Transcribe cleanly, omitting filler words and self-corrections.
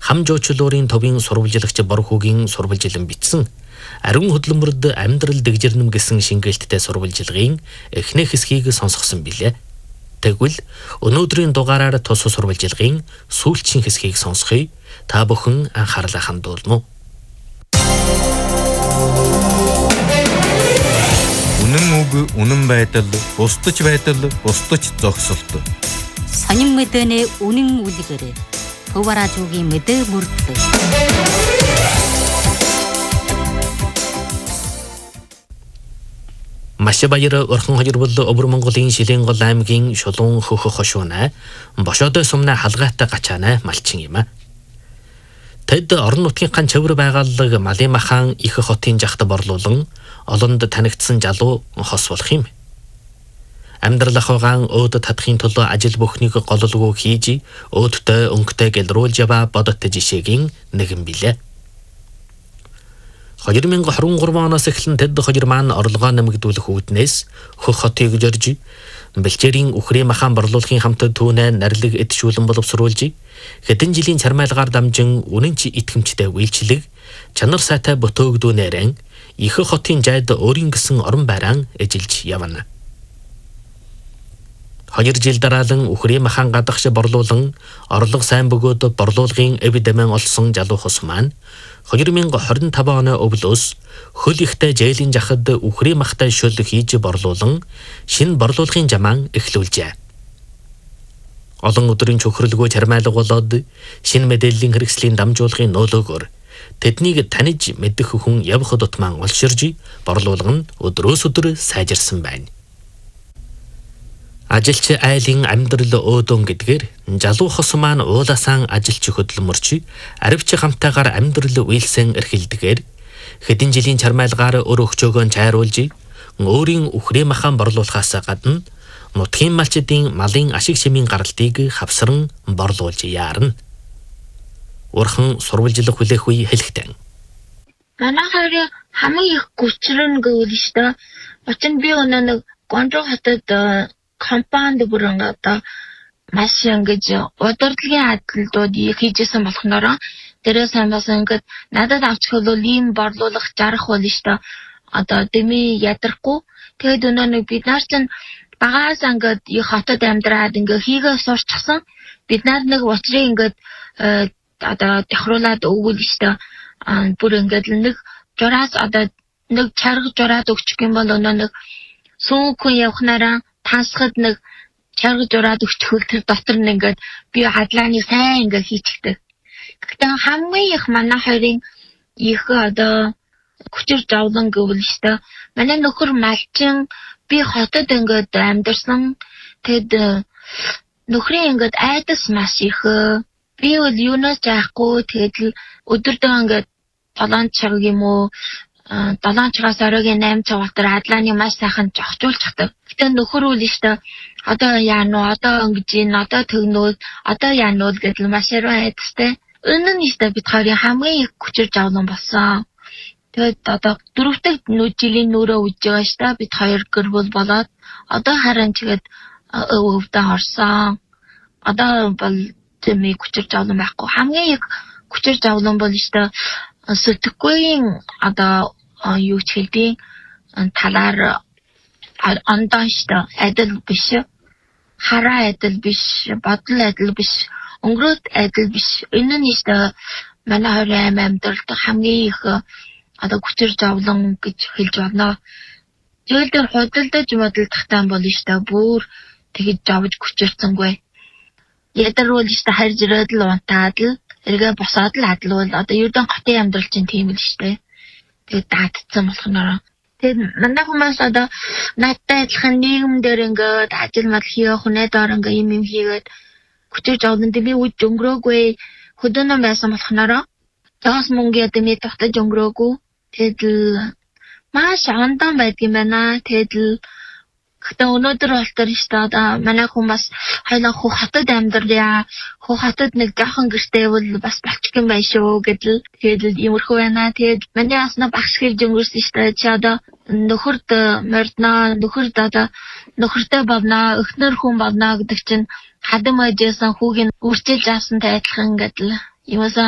хам жуучлуурын товын сурвалжлагч Борхүүгийн сурвалжилан бичсэн ариун хөдөлмөрд амьдрал дэгжирнэм гэсэн шингээлттэй сурвалжилгын эхнэх хэсгийг сонсгосон билээ. Тэгвэл өнөөдрийн дугаараар тус сурвалжилгын сүүлчийн хэсгийг сонсхий. Та бүхэн анхаарлаа хандуулна уу? Үнэн үг, үнэн байдал, бусдаж зогсолт. Сонин мэдэнэ үнэн үлгэрэ. Төваражуугийн мэдээ мөрдөө. Маш баяр орхон хожирбол Өвөр Монголын Шилэн гол аймгийн Шулуун хөхөх хошууна бошоодой сумна халгаатай гачаана малчин юм а. Тэд орон нутгийн хан чавар байгууллага Малын махан их хотын жахта борлуулан олонд танигдсан залуу хос болох юм. Амьдрал ахуйгаан өөдөд татахын тулд ажил бүхнийг гололгүй хийж өөдтэй өнгөтэй гэлрүүлж яваа бодоттой жишээгийн нэгэн билээ. 2023 оноос эхлэн тэд хожир маань орлогоо нэмэгдүүлэх үүднээс хөх хотыг жорж бэлчээрийн үхрийн махан борлуулахын хамтд түүнээ нарилэг эдшүүлэн боловсруулж хэдэн жилийн чармайлгаар дамжин үнэн чи итгэмжтэй үйлчлэг чанар сайтай ботөөгдүүнээрэн их хотын жайд өөрийн гэсэн орон байран эжилж явна. 2 жил дараалан үхрийн махан гадагш борлуулан орлого сайн бөгөөд борлуулгын эвдэмэн олсон залуу хос маань 2025 оны өвлөөс хөл ихтэй жээлийн жахад үхрийн махтай шөл хийж борлуулан шинэ борлуулгын жамаан эхлүүлжээ. Олон өдрийн чөхрөлгүй чармайлга болоод шинэ мэдээллийн хэрэгслийн дамжуулгын нөлөөгөөр тэднийг таниж мэдэх хүн явхад утман олширж борлуулга нь өдрөөс өдөр сайжирсан байна. Ажилч айлын амьдрал өөдөн гэдгээр залуу хос маань уулаасан ажилч хөдөлмөрч аривч хамтаагаар амьдрал үйлсэн эрхэлдгээр хэдэн жилийн чармайлгаар өр өгчөөгөө чайруулж өөрийн үхрийн махан борлуулахаас гадна нутгийн малчдын малын ашиг шимийн гаралтыг хавсран борлуулж яарна. Урхан сурвалжлах хүлээх үе хэлэхтэн. Манайхаар хамгийн их гүчрэн гэвэл шүү дээ. Очин би өнөө нэг Гонжоо хотод компанид бүрэн одоо маш ингэж удирдлагын ажлууд хийжсэн болохоор дээрээс хамаас ингэж надад авч хөлөө ийм борлуулах жарах болно шүү дээ. Одоо дэмий ядрахгүй. Тэгэд өнөө нэг бид нар чинь багаас ингэж их хотод амьдраад ингээ хийгээ сурчсан. Бид нар нэг учрыг ингэж одоо тохируулаад өгвөл шүү дээ. Бүр ингэж нэг жураас одоо нэг чарга жураад өгчих юм бол өнөө нэг сүүхэн явахнараа тасхад нэг чарга жураад өгчихвэл тэр дотор нь ингээд би хадлааны сайн ингээд хийчихдэг. Гэхдээ хамгийн их манай хоёрын их одоо хүчээр жавлан гэвэл шүү дээ. Манай нөхөр малчин би хотод ингээд амьдарсан. Тэгэд нөхрийн ингээд айдас маш их. Би бол юунаас яахгүй тэгэл өдөрдөө ингээд 7 цаг юм уу 7 цагаас оройн 8 цаг дотор хадлааны маш сайхан жогчулж чаддаг. Гэтэ нөхөр үл штэ одоо яануу одоо ингэж ин одоо төгнөөл одоо яануу гэдэл маш яруу айдастай. Өнөө нь штэ бид хоёрын хамгийн их хүчээр жавлан болсон. Тэгээд одоо 4 дахь жилийн нүрээ үж байгаа штэ бид хоёр гэр бүл болоод одоо харин тэгээд өвдө орсон. Одоо бол тэмээ хүчээр жавлан байхгүй. Хамгийн их хүчээр жавлан бол штэ сэтгэхийн одоо юу ч хэлдэг талаар ондоо штэ адил биш хараа адил биш бодол адил биш өнгөрөөд адил биш энэ нь штэ манай хоёрын амьдралд хамгийн их одоо хүчээр жавлан гэж хэлж байна. Тэгэл дээр худалдаж модалдахтаа бол штэ бүр тэгж жавж хүчээрцэнгүй. Ядарвал штэ харж ирээд л унтаад л эргээ босоод л адлуул одоо ердөө хотын амьдрал чинь тийм л штэ. Тэгээд даатцсан болохоор тэгээд манай хүмүүс одоо надтай адилхан нийгэм дээр ингээд ажил мал хийх хүнээ доор ингээд юм хийгээд хүчээр жавлан би үж өнгөрөөгүй хөдөөнөө байсан болохоор таас мөнгө яд ми тогтож өнгөрөөгүй тэгээд маш андан байдаг юм байна. Тэгээд Гэхдээ өнөөдөр болтор шүү дээ. Одоо манай хүмүүс хоёлаа хотод амьдралаа. Хотод нэг жоохон гэртэй бол бас болчих юм байна шүү гэдэл. Тэгээд иймэрхүү байна. Тэгээд манай асна багш хэлж өнгөрсөн шүү дээ. Чи одоо нөхөрд мордноо, нөхөрд одоо нөхөртэй бавнаа, өхнөр хүн бавнаа гэдэг чинь хадам ажиасан хүүгийн үрчилж авсантай адилхан гэдэл. Юусан